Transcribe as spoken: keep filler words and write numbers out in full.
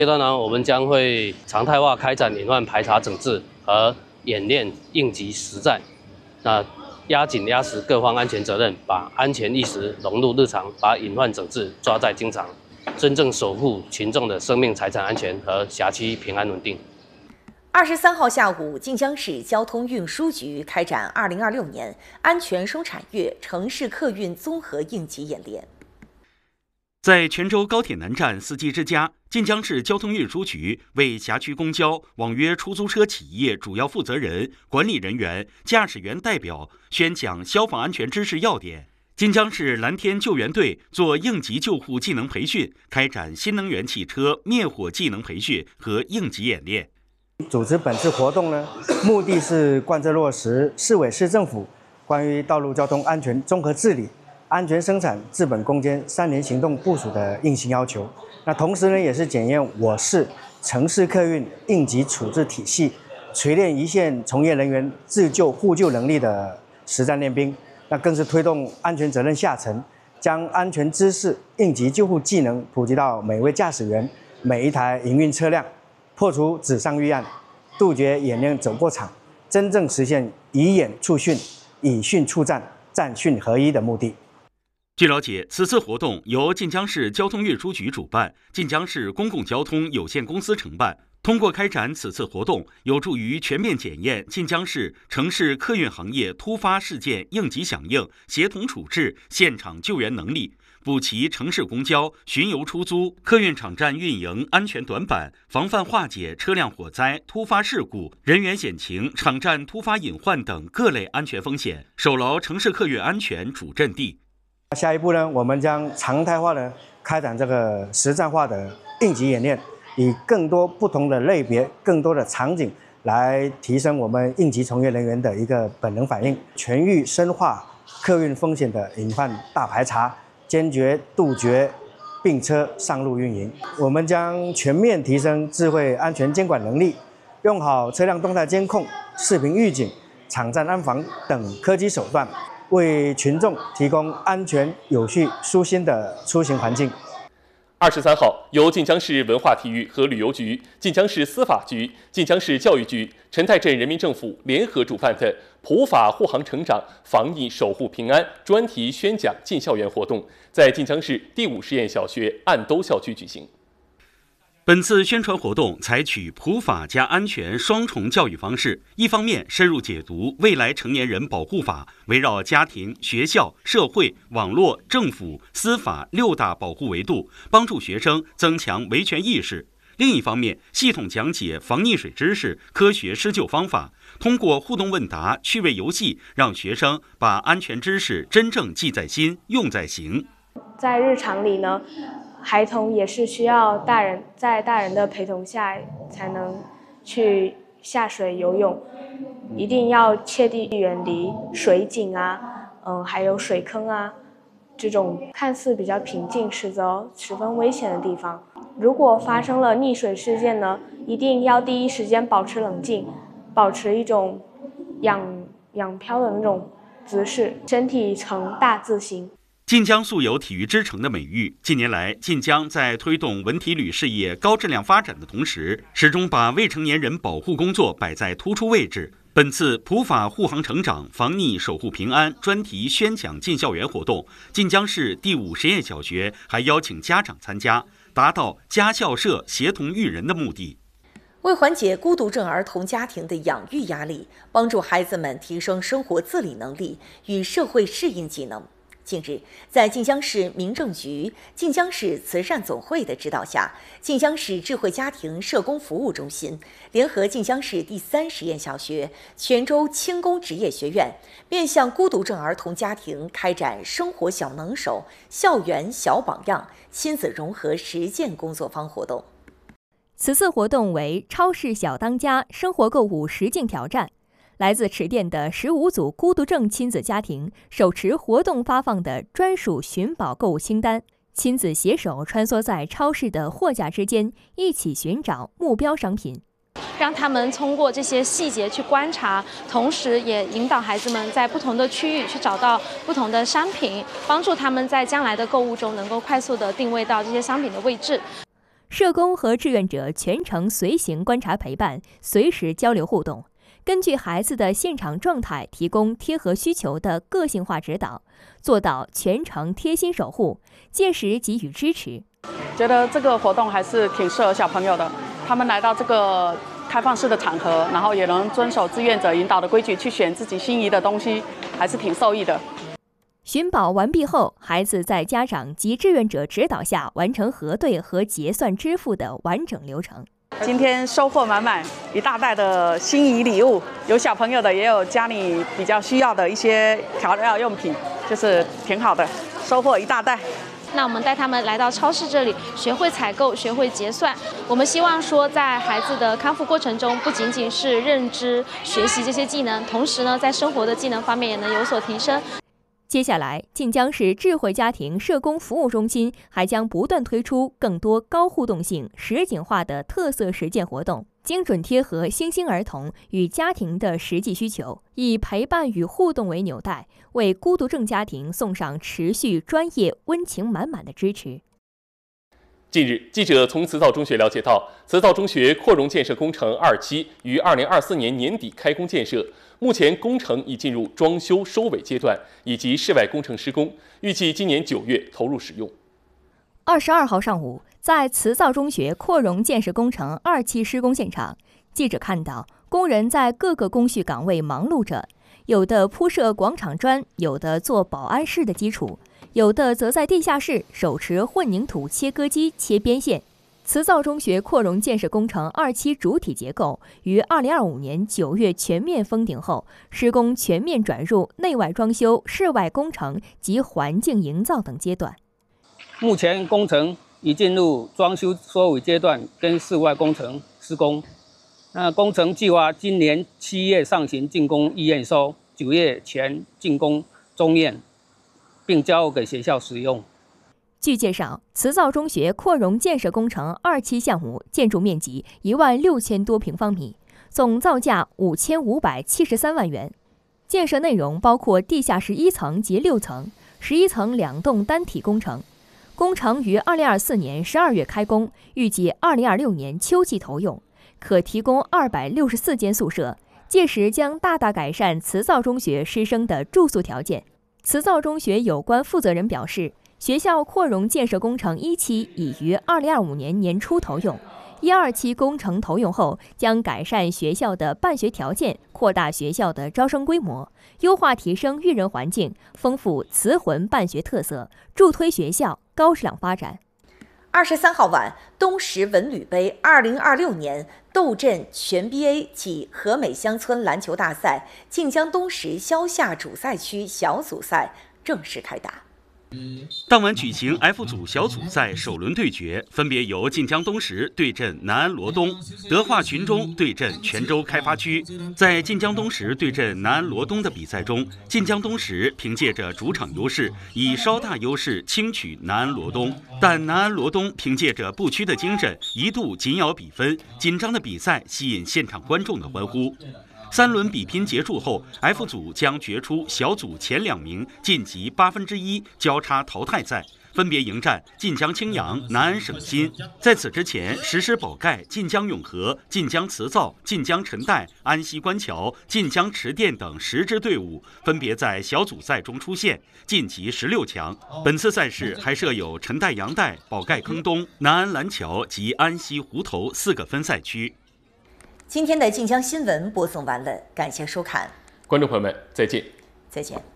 阶段呢，我们将会常态化开展隐患排查整治和演练应急实战，那压紧压实各方安全责任，把安全意识融入日常，把隐患整治抓在经常，真正守护群众的生命财产安全和辖区平安稳定。 二十三号下午，晋江市交通运输局开展二零二六年安全生产月城市客运综合应急演练。 在泉州高铁南站司机之家，晋江市交通运输局为辖区公交、网约出租车企业主要负责人、管理人员、驾驶员代表宣讲消防安全知识要点。晋江市蓝天救援队做应急救护技能培训，开展新能源汽车灭火技能培训和应急演练。 组织本次活动呢，目的是贯彻落实市委市政府关于道路交通安全综合治理、安全生产、治本攻坚三年行动部署的硬性要求。那同时呢，也是检验我市城市客运应急处置体系，锤炼一线从业人员自救互救能力的实战练兵。那更是推动安全责任下沉，将安全知识、应急救护技能普及到每位驾驶员、每一台营运车辆，破除纸上预案，杜绝演练走过场，真正实现以演促训、以训促战、战训合一的目的。 据了解，此次活动由晋江市交通运输局主办，晋江市公共交通有限公司承办。通过开展此次活动，有助于全面检验晋江市城市客运行业突发事件应急响应、协同处置、现场救援能力，补齐城市公交、巡游出租、客运场站运营安全短板，防范化解车辆火灾、突发事故、人员险情、场站突发隐患等各类安全风险，守牢城市客运安全主阵地。 下一步呢，我们将常态化的开展这个实战化的应急演练，以更多不同的类别、更多的场景来提升我们应急从业人员的一个本能反应，全域深化客运风险的隐患大排查，坚决杜绝并车上路运营。我们将全面提升智慧安全监管能力，用好车辆动态监控、视频预警、场站安防等科技手段，为群众提供安全、有序、舒心的出行环境。 二十三号，由晋江市文化体育和旅游局、晋江市司法局、晋江市教育局、陈太镇人民政府联合主办的普法护航成长、防疫守护平安专题宣讲进校园活动，在晋江市第五实验小学岸兜校区举行。 本次宣传活动采取普法加安全双重教育方式，一方面深入解读未来成年人保护法，围绕家庭、学校、社会、网络、政府、司法六大保护维度，帮助学生增强维权意识；另一方面，系统讲解防溺水知识、科学施救方法，通过互动问答、趣味游戏，让学生把安全知识真正记在心、用在行。 在日常里呢，孩童也是需要大人在大人的陪同下才能去下水游泳，一定要切地远离水井啊，嗯，还有水坑啊，这种看似比较平静，实则十分危险的地方。如果发生了溺水事件呢，一定要第一时间保持冷静，保持一种仰仰漂的那种姿势，身体呈大字形。 晋江素有体育之城的美誉，近年来晋江在推动文体旅事业高质量发展的同时，始终把未成年人保护工作摆在突出位置。本次普法护航成长、防溺守护平安专题宣讲进校园活动，晋江市第五实验小学还邀请家长参加，达到家校社协同育人的目的。 为缓解孤独症儿童家庭的养育压力，帮助孩子们提升生活自理能力与社会适应技能，近日，在晋江市民政局、晋江市慈善总会的指导下，晋江市智慧家庭社工服务中心联合晋江市第三实验小学、泉州轻工职业学院，面向孤独症儿童家庭开展生活小能手、校园小榜样、亲子融合实践工作坊活动。 此次活动为超市小当家生活购物实境挑战。来自池店的十五组孤独症亲子家庭手持活动发放的专属寻宝购物清单，亲子携手穿梭在超市的货架之间，一起寻找目标商品， 让他们通过这些细节去观察，同时也引导孩子们在不同的区域去找到不同的商品，帮助他们在将来的购物中能够快速地定位到这些商品的位置。 社工和志愿者全程随行观察陪伴，随时交流互动，根据孩子的现场状态提供贴合需求的个性化指导，做到全程贴心守护，届时给予支持。 觉得这个活动还是挺适合小朋友的，他们来到这个开放式的场合，然后也能遵守志愿者引导的规矩去选自己心仪的东西，还是挺受益的。 寻宝完毕后，孩子在家长及志愿者指导下完成核对和结算支付的完整流程。 今天收获满满，一大袋的心仪礼物，有小朋友的，也有家里比较需要的一些调料用品，就是挺好的，收获一大袋。 那我们带他们来到超市这里，学会采购，学会结算。我们希望说，在孩子的康复过程中，不仅仅是认知、学习这些技能，同时呢，在生活的技能方面也能有所提升。 接下来，晋江市智慧家庭社工服务中心还将不断推出更多高互动性、实景化的特色实践活动，精准贴合新兴儿童与家庭的实际需求，以陪伴与互动为纽带，为孤独症家庭送上持续、专业、温情满满的支持。 近日，记者从慈灶中学了解到，慈灶中学扩容建设工程二期于二零二四年年底开工建设，目前工程已进入装修收尾阶段，以及室外工程施工，预计今年九月投入使用。 二十二号上午，在慈灶中学扩容建设工程二期施工现场，记者看到工人在各个工序岗位忙碌着，有的铺设广场砖，有的做保安室的基础，有的则在地下室手持混凝土切割机切边线。慈灶中学扩容建设工程二期主体结构于二零二五年九月全面封顶后，施工全面转入内外装修、室外工程及环境营造等阶段。 目前工程已进入装修收尾阶段跟室外工程施工。那工程计划今年七月上旬竣工预验收，九月前竣工中验，并交给学校使用。 据介绍，慈灶中学扩容建设工程二期项目建筑面积一万六千多平方米，总造价五千五百七十三万元。建设内容包括地下室一层及六层、十一层两栋单体工程。工程于二零二四年十二月开工，预计二零二六年秋季投用，可提供二百六十四间宿舍，届时将大大改善慈灶中学师生的住宿条件。慈灶中学有关负责人表示，学校扩容建设工程一期已于二零二五年年初投用，一二期工程投用后，将改善学校的办学条件，扩大学校的招生规模，优化提升育人环境，丰富慈魂办学特色，助推学校高质量发展。 二十三号晚，东石文旅杯二零二六年斗镇全 B A 暨和美乡村篮球大赛晋江东石萧夏主赛区小组赛正式开打。 当晚举行 F 组小组赛首轮对决，分别由晋江东石对阵南安罗东，德化群中对阵泉州开发区。在晋江东石对阵南安罗东的比赛中，晋江东石凭借着主场优势，以稍大优势轻取南安罗东，但南安罗东凭借着不屈的精神，一度紧咬比分，紧张的比赛吸引现场观众的欢呼。三轮比拼结束后 ，F 组将决出小组前两名晋级八分之一交叉淘汰赛，分别迎战晋江青阳、南安省新。在此之前，石狮宝盖、晋江永和、晋江慈灶、晋江陈岱、安溪观桥、晋江池店等十支队伍分别在小组赛中出现，晋级十六强。本次赛事还设有陈岱阳岱、宝盖坑东、南安蓝桥及安溪湖头四个分赛区。 今天的晋江新闻播送完了，感谢收看， 观众朋友们，再见。 再见。